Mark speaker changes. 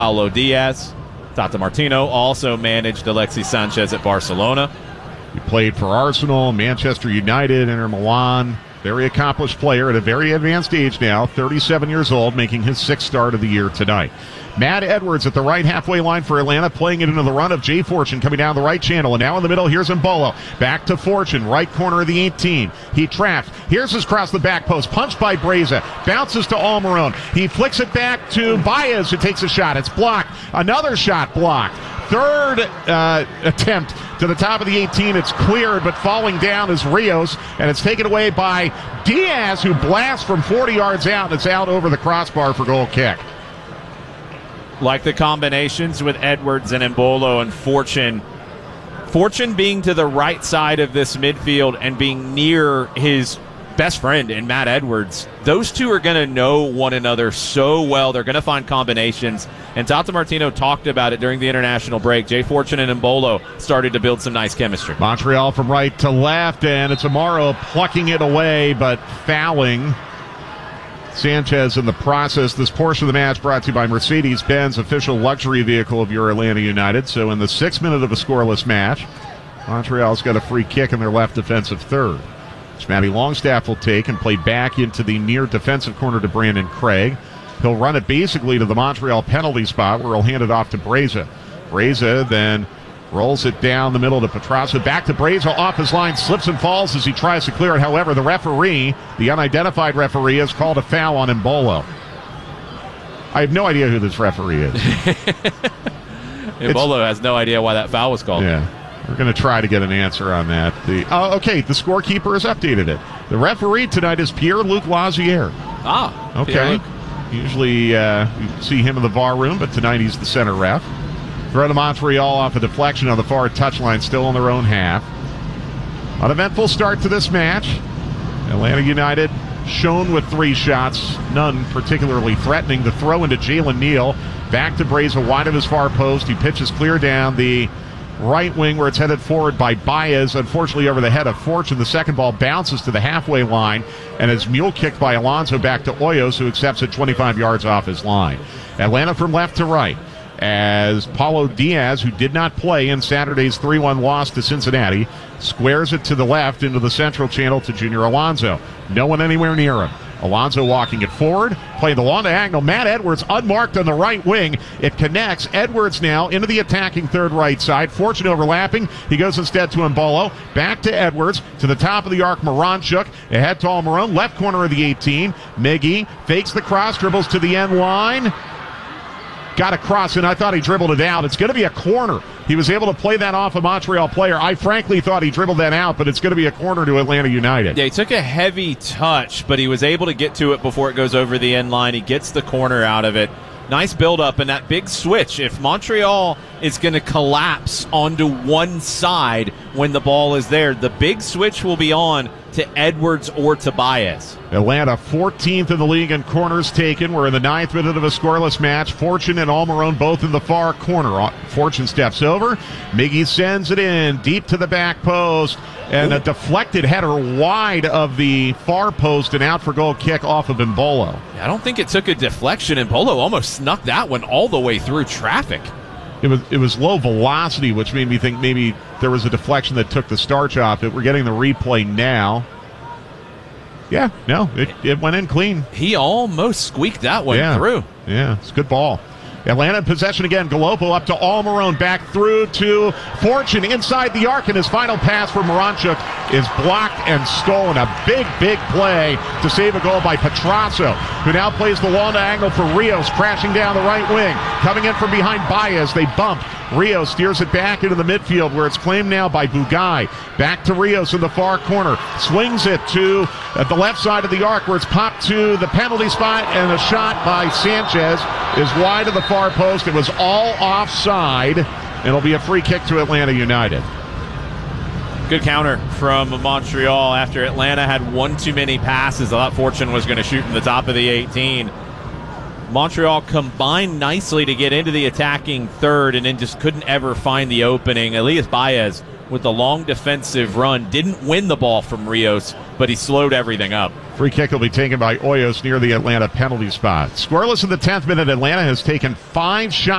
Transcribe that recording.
Speaker 1: Paulo Diaz. Tata Martino also managed Alexis Sanchez at Barcelona.
Speaker 2: He played for Arsenal, Manchester United, Inter Milan. Very accomplished player at a very advanced age now, 37 years old, making his sixth start of the year tonight. Matt Edwards at the right halfway line for Atlanta, playing it into the run of Jay Fortune coming down the right channel. And now in the middle, here's Mbolo. Back to Fortune, right corner of the 18. He trapped. Here's his cross the back post. Punched by Breza. Bounces to Almiron. He flicks it back to Baez, who takes a shot. It's blocked. Another shot blocked. Third attempt to the top of the 18. It's cleared, but falling down is Rios, and it's taken away by Diaz, who blasts from 40 yards out, and it's out over the crossbar for goal kick.
Speaker 1: Like the combinations with Edwards and Mbolo and Fortune. Fortune being to the right side of this midfield and being near his best friend in Matt Edwards. Those two are going to know one another so well. They're going to find combinations. And Tata Martino talked about it during the international break. Jay Fortune and Mbolo started to build some nice chemistry.
Speaker 2: Montreal from right to left, and it's Amaro plucking it away, but fouling Sanchez in the process. This portion of the match brought to you by Mercedes-Benz, official luxury vehicle of your Atlanta United. So in the 6th minute of a scoreless match, Montreal's got a free kick in their left defensive third, which Matty Longstaff will take and play back into the near defensive corner to Brandon Craig. He'll run it basically to the Montreal penalty spot where he'll hand it off to Breza. Breza then rolls it down the middle to Petrasso. Back to Breza, off his line, slips and falls as he tries to clear it. However, the referee, the unidentified referee, has called a foul on Mbolo. I have no idea who this referee is.
Speaker 1: Mbolo has no idea why that foul was called.
Speaker 2: Yeah. We're going to try to get an answer on that. Okay, the scorekeeper has updated it. The referee tonight is Pierre-Luc Lazier.
Speaker 1: Ah,
Speaker 2: okay.
Speaker 1: Pierre-Luc.
Speaker 2: Usually you see him in the VAR room, but tonight he's the center ref. Throw to Montreal off a deflection on the far touchline, still in their own half. Uneventful start to this match. Atlanta United shown with 3 shots, none particularly threatening. The throw into Jalen Neal. Back to Breza, wide of his far post. He pitches clear down the right wing where it's headed forward by Baez, unfortunately over the head of Fortune. The second ball bounces to the halfway line and is mule kicked by Alonso back to Hoyos, who accepts it 25 yards off his line. Atlanta from left to right, as Paulo Diaz, who did not play in Saturday's 3-1 loss to Cincinnati, squares it to the left into the central channel to Junior Alonso. No one anywhere near him. Alonso walking it forward, playing the long diagonal. Matt Edwards unmarked on the right wing. It connects. Edwards now into the attacking third right side. Fortune overlapping. He goes instead to Mbolo. Back to Edwards. To the top of the arc, Moranchuk. Ahead to Almiron. Left corner of the 18. Miggy fakes the cross, dribbles to the end line. Got a cross, and I thought he dribbled it out. It's going to be a corner. He was able to play that off a Montreal player. I frankly thought he dribbled that out, but it's going to be a corner to Atlanta United.
Speaker 1: Yeah, he took a heavy touch, but he was able to get to it before it goes over the end line. He gets the corner out of it. Nice build-up, and that big switch. If Montreal is going to collapse onto one side when the ball is there, the big switch will be on to Edwards or to Baez.
Speaker 2: Atlanta 14th in the league in corners taken. We're in the 9th minute of a scoreless match. Fortune and Almiron both in the far corner. Fortune steps over. Miggy sends it in deep to the back post. And a deflected header wide of the far post and out for goal kick off of Mbolo.
Speaker 1: I don't think it took a deflection. Mbolo almost snuck that one all the way through traffic.
Speaker 2: It was low velocity, which made me think maybe there was a deflection that took the starch off it. We're getting the replay now. Yeah, no, it went in clean.
Speaker 1: He almost squeaked that one through.
Speaker 2: Yeah, it's a good ball. Atlanta in possession again. Gallopo up to Almiron, back through to Fortune inside the arc, and his final pass for Moranchuk is blocked and stolen. A big, big play to save a goal by Petrasso, who now plays the long diagonal for Rios, crashing down the right wing. Coming in from behind Baez, they bump. Rios steers it back into the midfield where it's claimed now by Bugai. Back to Rios in the far corner. Swings it to the left side of the arc where it's popped to the penalty spot, and a shot by Sanchez is wide of the far post. It was all offside. It'll be a free kick to Atlanta United.
Speaker 1: Good counter from Montreal after Atlanta had one too many passes. I thought Fortune was going to shoot from the top of the 18. Montreal combined nicely to get into the attacking third and then just couldn't ever find the opening. Elias Baez with the long defensive run. Didn't win the ball from Rios, but he slowed everything up.
Speaker 2: Free kick will be taken by Hoyos near the Atlanta penalty spot. Scoreless in the 10th minute. Atlanta has taken 5 shots